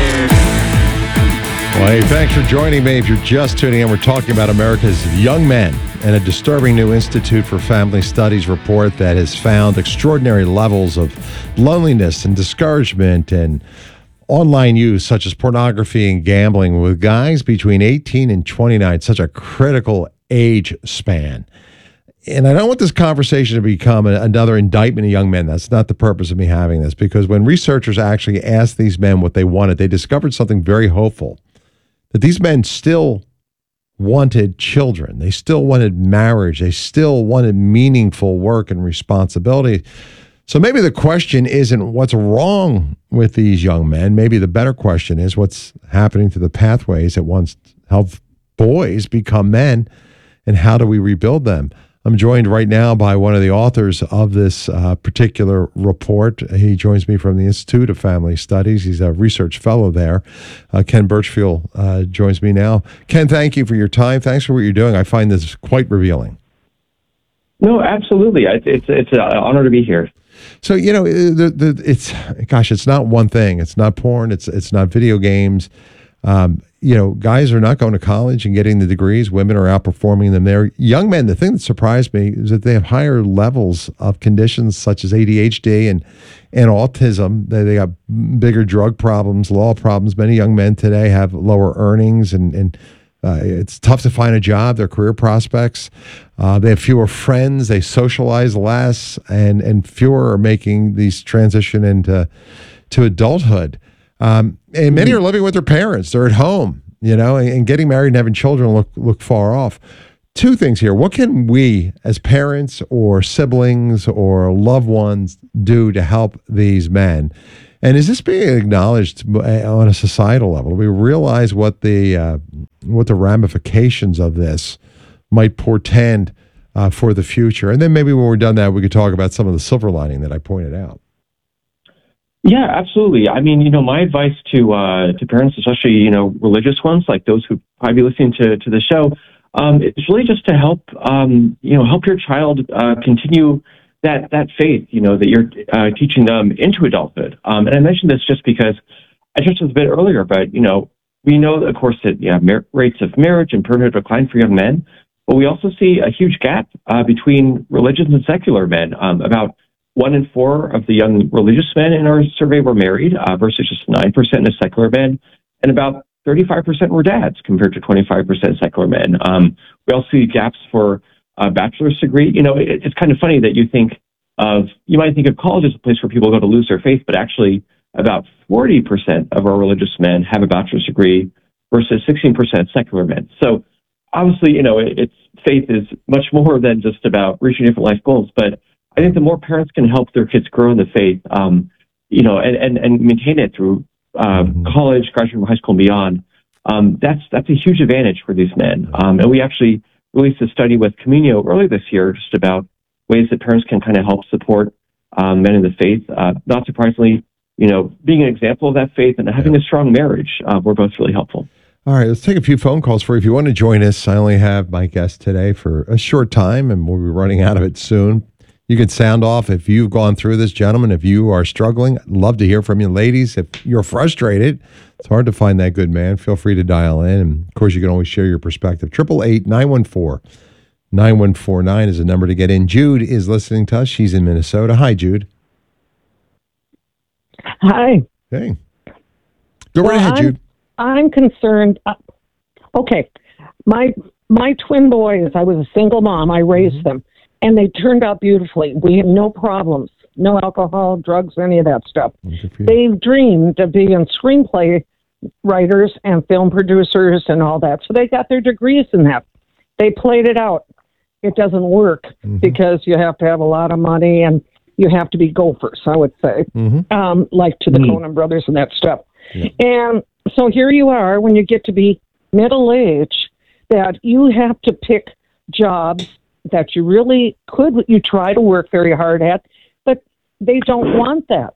Well, hey, thanks for joining me. If you're just tuning in, we're talking about America's young men and a disturbing new Institute for Family Studies report that has found extraordinary levels of loneliness and discouragement and online use, such as pornography and gambling, with guys between 18 and 29, such a critical age span. And I don't want this conversation to become another indictment of young men. That's not the purpose of me having this, because when researchers actually asked these men what they wanted, they discovered something very hopeful. That these men still wanted children. They still wanted marriage. They still wanted meaningful work and responsibility. So maybe the question isn't what's wrong with these young men. Maybe the better question is what's happening to the pathways that once helped boys become men, and how do we rebuild them? I'm joined right now by one of the authors of this particular report. He joins me from the Institute of Family Studies. He's a research fellow there. Ken Birchfield joins me now. Ken, thank you for your time. Thanks for what you're doing. I find this quite revealing. No, absolutely. It's an honor to be here. So, it's not one thing. It's not porn. It's not video games. Guys are not going to college and getting the degrees. Women are outperforming them there. Young men, the thing that surprised me is that they have higher levels of conditions such as ADHD and autism. They got bigger drug problems, law problems. Many young men today have lower earnings and it's tough to find a job, their career prospects. They have fewer friends, they socialize less, and fewer are making these transition into adulthood. And many are living with their parents. They're at home, and getting married and having children look far off. Two things here. What can we as parents or siblings or loved ones do to help these men? And is this being acknowledged on a societal level? Do we realize what the ramifications of this might portend for the future? And then maybe when we're done that, we could talk about some of the silver lining that I pointed out. Yeah, absolutely. I mean, my advice to parents, especially religious ones like those who probably be listening to the show, it's really just to help help your child continue that faith, that you're teaching them into adulthood. And I mentioned this just because I touched on this a bit earlier, but, we know, of course, that rates of marriage and parenthood decline for young men, but we also see a huge gap between religious and secular men. About 1 in 4 of the young religious men in our survey were married versus just 9% of secular men, and about 35% were dads compared to 25% secular men. We also see gaps for a bachelor's degree. It's kind of funny that you might think of college as a place where people go to lose their faith, but actually about 40% of our religious men have a bachelor's degree versus 16% secular men. So obviously, faith is much more than just about reaching different life goals. But I think the more parents can help their kids grow in the faith, and maintain it through college, graduating from high school and beyond, that's a huge advantage for these men. And we actually released a study with Camino earlier this year just about ways that parents can kind of help support men in the faith. Not surprisingly, being an example of that faith and having a strong marriage were both really helpful. All right, let's take a few phone calls for you. If you want to join us, I only have my guest today for a short time, and we'll be running out of it soon. You can sound off if you've gone through this, gentlemen. If you are struggling, I'd love to hear from you. Ladies, if you're frustrated, it's hard to find that good man. Feel free to dial in. And, of course, you can always share your perspective. 888-914-9149 is the number to get in. Jude is listening to us. She's in Minnesota. Hi, Jude. Hi. Hey. Go right ahead, Jude. I'm concerned. Okay. My twin boys, I was a single mom. I raised them. And they turned out beautifully. We had no problems, no alcohol, drugs, any of that stuff. They dreamed of being screenplay writers and film producers and all that. So they got their degrees in that. They played it out. It doesn't work because you have to have a lot of money and you have to be gophers, I would say, like to the Coen brothers and that stuff. Yeah. And so here you are when you get to be middle-aged that you have to pick jobs that you try to work very hard at, but they don't want that.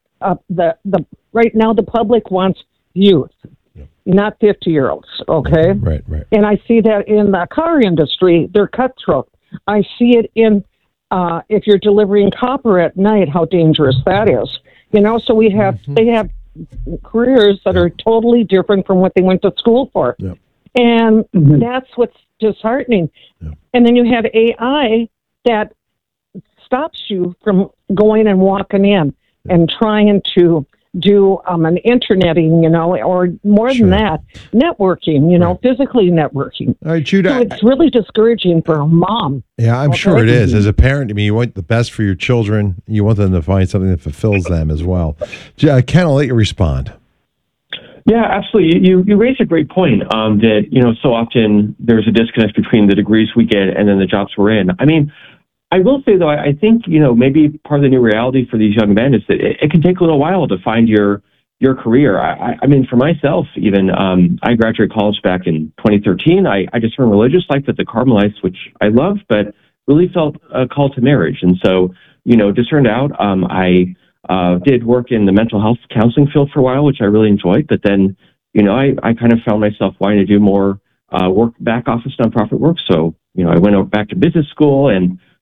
Right now the public wants youth, not 50-year-olds, okay? Right. And I see that in the car industry, they're cutthroat. I see it in, if you're delivering copper at night, how dangerous that is. So they have careers that are totally different from what they went to school for. Yep. And that's what's disheartening. Yep. And then you have AI that stops you from going and walking in and trying to do an interneting, or more than that, networking, physically networking. All right, Jude, so it's really discouraging for a mom. Yeah, I'm sure it is. As a parent, you want the best for your children. You want them to find something that fulfills them as well. Ken, I'll let you respond. Yeah, absolutely. You raise a great point that, so often there's a disconnect between the degrees we get and then the jobs we're in. I mean, I will say, though, I think, maybe part of the new reality for these young men is that it can take a little while to find your career. I mean, for myself, even, I graduated college back in 2013. I just turned religious life with the Carmelites, which I loved, but really felt a call to marriage. And so, just turned out, I did work in the mental health counseling field for a while, which I really enjoyed. But then, I kind of found myself wanting to do more work, back office nonprofit work. So, I went back to business school and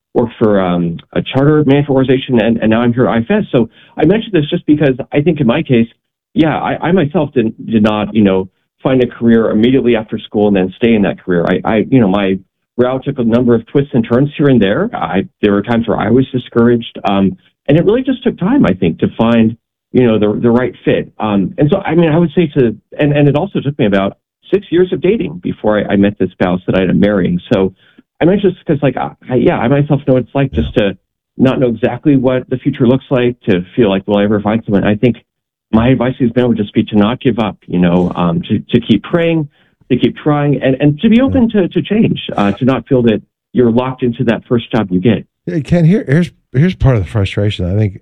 worked for a charter management organization, and now I'm here at IFS. So I mentioned this just because I think in my case, I myself did not, find a career immediately after school and then stay in that career. My route took a number of twists and turns here and there. There were times where I was discouraged, and it really just took time, I think, to find, the right fit. And so, I would say and it also took me about 6 years of dating before I met this spouse that I ended up marrying. So I mentioned this because, I myself know what it's like just to not know exactly what the future looks like, to feel like, will I ever find someone? I think my advice to these men would just be to not give up, to keep praying, to keep trying, and to be open to change, to not feel that you're locked into that first job you get. Ken, here's part of the frustration. I think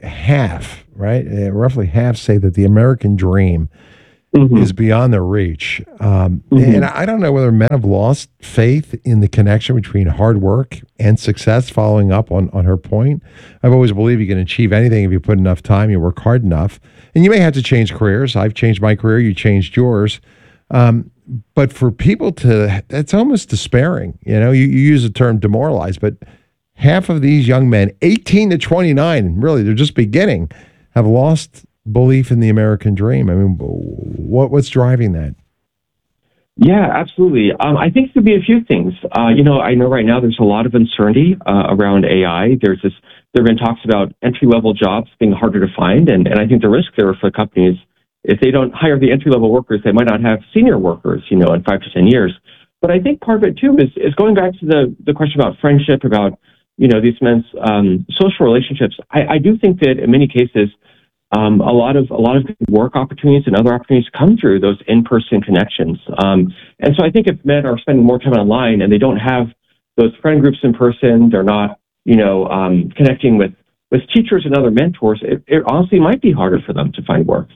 roughly half say that the American dream is beyond their reach. And I don't know whether men have lost faith in the connection between hard work and success, following up on her point. I've always believed you can achieve anything if you put enough time, you work hard enough. And you may have to change careers. I've changed my career, you changed yours. But for people it's almost despairing. You use the term demoralized, but half of these young men, 18 to 29, really, they're just beginning, have lost belief in the American dream. What's driving that? Yeah, absolutely. I think it could be a few things. I know right now there's a lot of uncertainty around AI. There have been talks about entry-level jobs being harder to find, and I think the risk there for companies, if they don't hire the entry-level workers, they might not have senior workers, in 5 to 10 years. But I think part of it, too, is going back to the question about friendship, about, these men's social relationships. I do think that in many cases, a lot of work opportunities and other opportunities come through those in-person connections. And so I think if men are spending more time online and they don't have those friend groups in person, they're not, connecting with teachers and other mentors, it honestly might be harder for them to find work.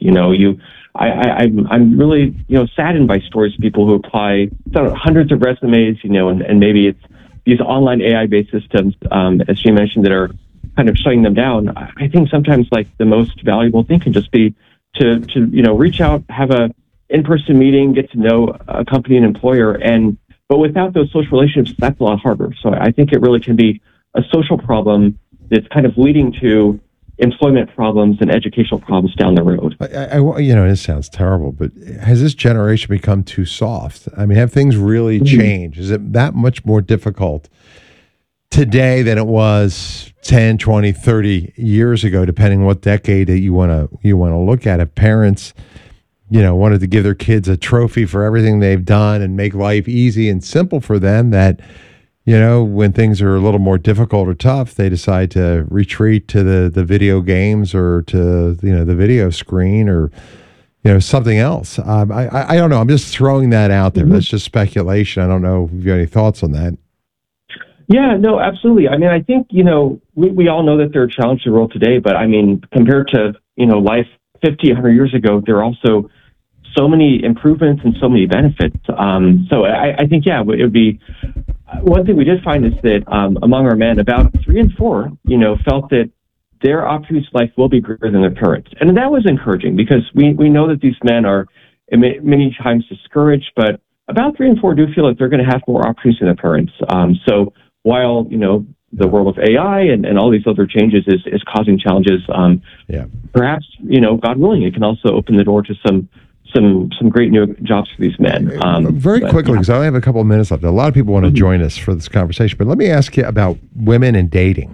I'm really, saddened by stories of people who apply hundreds of resumes, and maybe it's these online AI-based systems, as she mentioned, that are kind of shutting them down. I think sometimes the most valuable thing can just be to reach out, have a in-person meeting, get to know a company and employer, but without those social relationships, that's a lot harder. So I think it really can be a social problem that's kind of leading to employment problems and educational problems down the road. This sounds terrible, but has this generation become too soft? Have things really changed? Is it that much more difficult today than it was 10, 20, 30 years ago, depending what decade that you want to look at? If parents, wanted to give their kids a trophy for everything they've done and make life easy and simple for them, that, when things are a little more difficult or tough, they decide to retreat to the video games or to, the video screen or, something else. I don't know. I'm just throwing that out there. That's just speculation. I don't know if you have any thoughts on that. Yeah, no, absolutely. I think, we all know that there are challenges in the world today, but compared to, life 50, 100 years ago, there are also so many improvements and so many benefits. So I think, it would be, one thing we did find is that among our men, about 3 in 4, felt that their opportunities in life will be greater than their parents. And that was encouraging because we know that these men are many times discouraged, but about 3 in 4 do feel that they're going to have more opportunities than their parents. So while, the world of AI and all these other changes is causing challenges, perhaps, God willing, it can also open the door to some great new jobs for these men. Very quickly, because I only have a couple of minutes left. A lot of people want to join us for this conversation, but let me ask you about women and dating.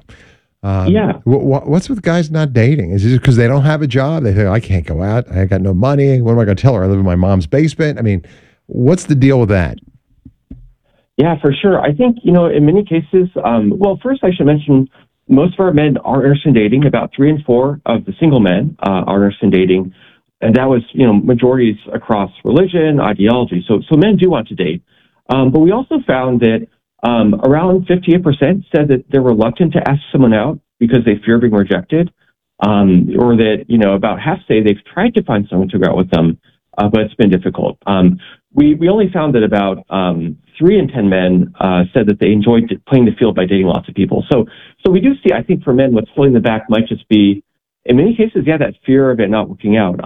What's with guys not dating? Is it because they don't have a job? They think, I can't go out. I got no money. What am I going to tell her? I live in my mom's basement. What's the deal with that? Yeah, for sure. I think, in many cases, first I should mention most of our men are interested in dating. About 3 in 4 of the single men are interested in dating. And that was, majorities across religion, ideology. So men do want to date. But we also found that around 58% said that they're reluctant to ask someone out because they fear being rejected. Or that, about half say they've tried to find someone to go out with them, but it's been difficult. We only found that about 3 in 10 men said that they enjoyed playing the field by dating lots of people. So we do see, I think for men, what's holding them back might just be, in many cases, that fear of it not working out.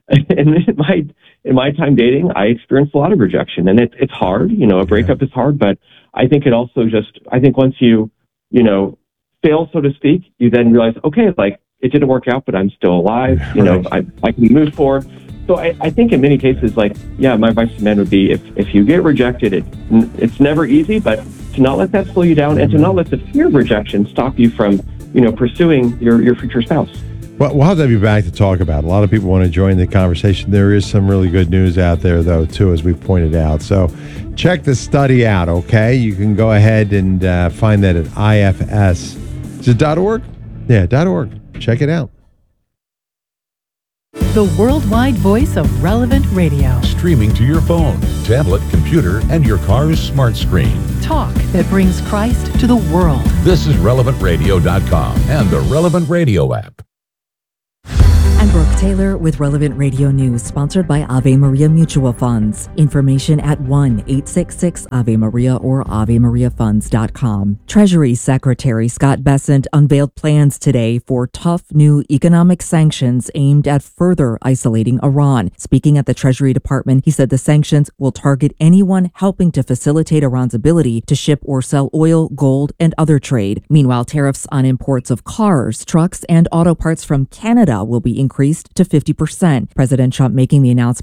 In my time dating, I experienced a lot of rejection, and it's hard. A breakup is hard, but I think it also I think once you fail, so to speak, you then realize, okay, like it didn't work out, but I'm still alive. You know, I can move forward. So I think in many cases, like, yeah, my advice to men would be if you get rejected, it's never easy, but to not let that slow you down and to not let the fear of rejection stop you from, you know, pursuing your future spouse. Well, we'll have to have you back to talk about it. A lot of people want to join the conversation. There is some really good news out there, though, too, as we've pointed out. So check the study out, okay? You can go ahead and find that at IFS. Is it .org? Yeah, .org. Check it out. The worldwide voice of Relevant Radio. Streaming to your phone, tablet, computer, and your car's smart screen. Talk that brings Christ to the world. This is RelevantRadio.com and the Relevant Radio app. I'm Brooke Taylor with Relevant Radio News, sponsored by Ave Maria Mutual Funds. Information at 1-866-AVE-MARIA or AveMariaFunds.com. Treasury Secretary Scott Bessent unveiled plans today for tough new economic sanctions aimed at further isolating Iran. Speaking at the Treasury Department, he said the sanctions will target anyone helping to facilitate Iran's ability to ship or sell oil, gold, and other trade. Meanwhile, tariffs on imports of cars, trucks, and auto parts from Canada will be increased to 50%. President Trump making the announcement